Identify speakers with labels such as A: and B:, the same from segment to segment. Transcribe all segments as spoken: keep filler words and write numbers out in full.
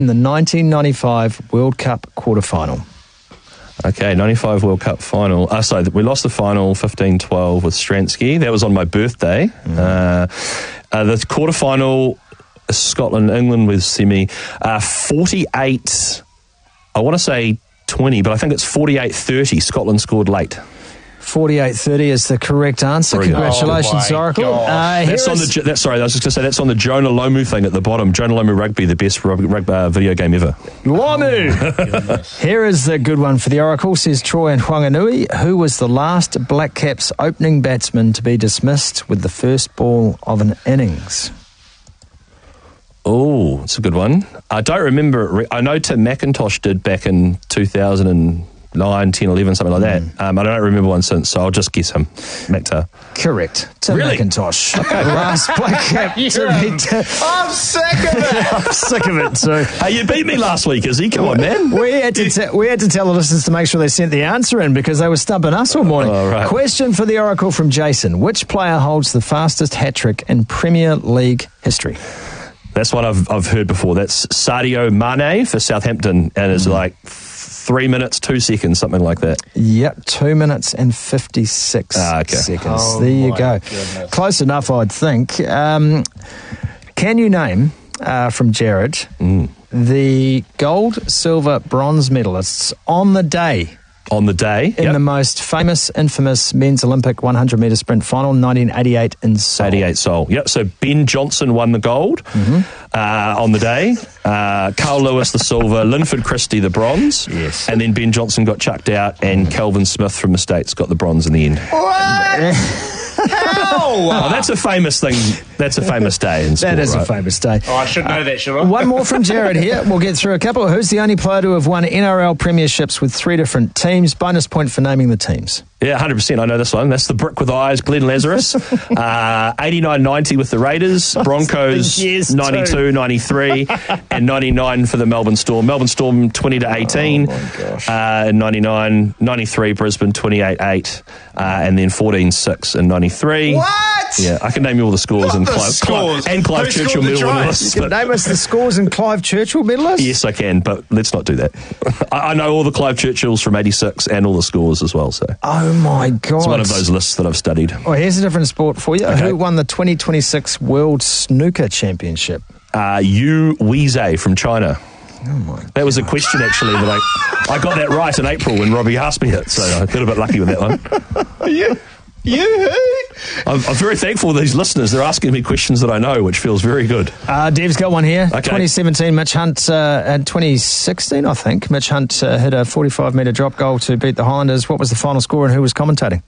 A: in the nineteen ninety-five World Cup quarter-final?
B: Okay, ninety-five World Cup final. Uh, sorry, we lost the final fifteen twelve with Stransky. That was on my birthday. Mm. Uh, uh, the quarter-final, Scotland, England with semi. Uh, forty-eight, I want to say twenty, but I think it's forty-eight thirty. Scotland scored late.
A: forty-eight thirty is the correct answer.
B: Brilliant.
A: Congratulations,
C: oh
A: Oracle.
C: Uh,
B: that's on the. That's sorry. I was just going to say that's on the Jonah Lomu thing at the bottom. Jonah Lomu Rugby, the best rugby, rugby, uh, video game ever.
A: Lomu. Here is the good one for the Oracle. Says Troy and Whanganui, who was the last Black Caps opening batsman to be dismissed with the first ball of an innings?
B: Oh, it's a good one. I don't remember it. I know Tim McIntosh did back in two thousand nine, ten, eleven, something like that. Mm. Um, I don't remember one since, so I'll just guess him. Mactar.
A: Correct. Tim
B: really?
A: McIntosh. Last Black Cap to be... T-
C: I'm sick of it.
A: I'm sick of it too.
B: Hey, you beat me last week, Izzy. Come on, man.
A: We had to te- we had to tell the listeners to make sure they sent the answer in because they were stumping us all morning.
B: Oh, right.
A: Question for the Oracle from Jason. Which player holds the fastest hat-trick in Premier League history?
B: That's what I've I've heard before. That's Sadio Mane for Southampton, and it's mm. like three minutes, two seconds, something like that.
A: Yep, two minutes and fifty-six
B: ah, okay.
A: seconds.
C: Oh,
A: there you go.
C: Goodness.
A: Close enough, I'd think. Um, can you name, uh, from Jared,
B: mm.
A: the gold, silver, bronze medalists on the day?
B: On the day.
A: In
B: yep.
A: the most famous, infamous men's Olympic one hundred metre sprint final, nineteen eighty-eight in Seoul.
B: eighty-eight Seoul. Yep. So Ben Johnson won the gold mm-hmm. uh, on the day. Uh, Carl Lewis the silver. Linford Christie the bronze.
A: Yes.
B: And then Ben Johnson got chucked out, and Kelvin Smith from the States got the bronze in the end.
C: What? How?
B: Oh, that's a famous thing. That's a famous day in sport,
A: That is
B: right?
A: a famous day.
C: Oh, I should know uh, that, should I?
A: One more from Jared here. We'll get through a couple. Who's the only player to have won N R L premierships with three different teams? Bonus point for naming the teams.
B: Yeah, one hundred percent. I know this one. That's the Brick with Eyes, Glenn Lazarus. uh, eighty-nine ninety with the Raiders, Broncos ninety-two ninety-three, and ninety-nine for the Melbourne Storm. Melbourne Storm twenty to eighteen.
A: Oh, my gosh.
B: Uh, ninety-nine ninety-three, Brisbane twenty-eight eight, uh, and then fourteen six and ninety-three.
C: What?
B: Yeah, I can name you all the scores.
C: What
B: and
C: the
B: Clive,
C: scores?
B: Clive, and Clive
C: Who
B: Churchill
C: scored the
B: medal
C: tries?
B: winners.
A: You can name us the scores and Clive Churchill medalists?
B: Yes, I can, but let's not do that. I, I know all the Clive Churchills from eighty-six and all the scores as well, so...
A: Oh, my God.
B: It's one of those lists that I've studied.
A: Oh, here's a different sport for you.
B: Okay.
A: Who won the twenty twenty-six World Snooker Championship?
B: Uh, Yu Weizhe from China.
A: Oh, my
B: That was a question, actually, that I, I got that right in April when Robbie asked me it, so I got a bit lucky with that one.
C: You? You?
B: I'm, I'm very thankful for these listeners. They're asking me questions that I know, which feels very good.
A: Uh, Dev's got one here.
B: Okay.
A: twenty seventeen, Mitch Hunt, uh, and twenty sixteen, I think, Mitch Hunt uh, hit a forty-five metre drop goal to beat the Highlanders. What was the final score and who was commentating?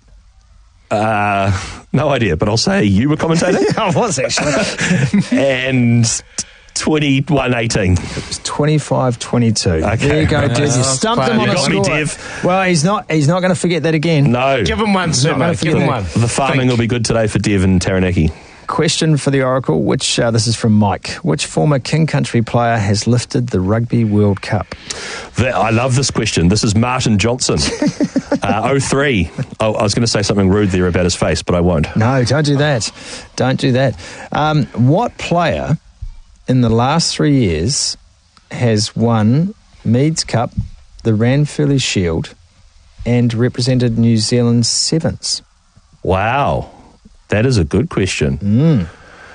B: Uh, no idea, but I'll say you were commentating.
A: I was, actually.
B: And twenty-one eighteen.
A: It was twenty-five twenty-two.
B: Okay.
A: There you go, Dev. You
C: Oh,
A: stumped him
C: fine.
A: on
B: You
A: a
B: got me,
A: score.
B: Dev.
A: Well, he's not He's not going to forget that again.
B: No.
C: Give him one,
A: Not
C: Super.
A: gonna
C: Give
A: forget
C: him
A: that.
C: one.
B: The farming
C: Think.
B: will be good today for Dev and Taranaki.
A: Question for the Oracle, which, uh, this is from Mike. Which former King Country player has lifted the Rugby World Cup?
B: That, I love this question. This is Martin Johnson. uh, oh three. Oh, I was going to say something rude there about his face, but I won't.
A: No, don't do that. Don't do that. Um, what player in the last three years has won Meads Cup, the Ranfurly Shield, and represented New Zealand's Sevens?
B: Wow. That is a good question.
A: Mm.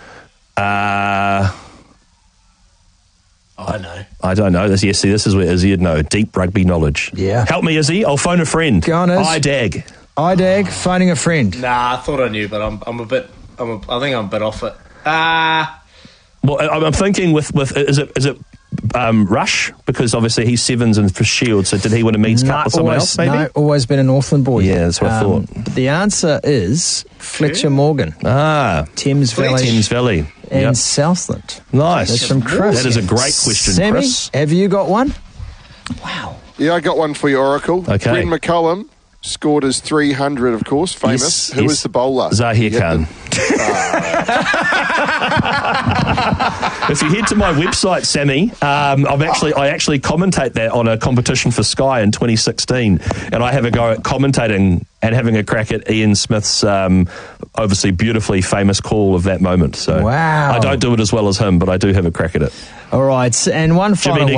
B: Uh,
C: I know.
B: I don't know. This, yes, see, this is where Izzy would know. Deep rugby knowledge.
A: Yeah.
B: Help me, Izzy. I'll phone a friend.
A: Go on, Iz.
B: I dag.
A: I dag, phoning a friend.
C: Nah, I thought I knew, but I'm I'm a bit I'm a, I think I'm a bit off it. Ah,
B: Well, I- I'm thinking with, with is it is it um, Rush? Because obviously he's Sevens and for Shield, so did he win a Meads Cup with someone
A: always,
B: else, maybe?
A: No, always been a Northland boy.
B: Yeah, that's what I thought.
A: But the answer is Fletcher Morgan,
B: Ah,
A: Thames Valley
B: Thames Valley.
A: and
B: Yep.
A: Southland.
B: Nice.
A: That's from Chris.
B: That is a great question,
A: Sammy,
B: Chris.
A: have you got one?
D: Yeah, I got one for you, Oracle.
B: Okay.
D: Brent McCullum scored his three hundred, of course, famous.
B: Yes,
D: Who
B: yes.
D: was the bowler?
B: Zahir
D: He had
B: Khan.
D: the
B: If you head to my website, Sammy, um, I'm actually I actually commentate that on a competition for Sky in twenty sixteen, and I have a go at commentating and having a crack at Ian Smith's um, obviously beautifully famous call of that moment. So
A: wow.
B: I don't do it as well as him, but I do have a crack at it.
A: All right, and one final
B: Jimmy,